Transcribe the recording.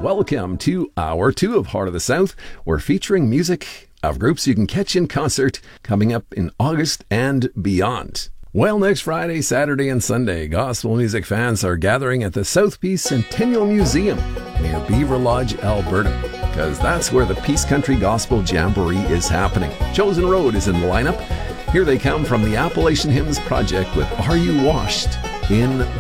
welcome to Hour 2 of Heart of the South. We're featuring music of groups you can catch in concert coming up in August and beyond. Well, next Friday, Saturday, and Sunday, gospel music fans are gathering at the South Peace Centennial Museum near Beaver Lodge, Alberta, because that's where the Peace Country Gospel Jamboree is happening. Chosen Road is in the lineup. Here they come from the Appalachian Hymns Project with Are You Washed in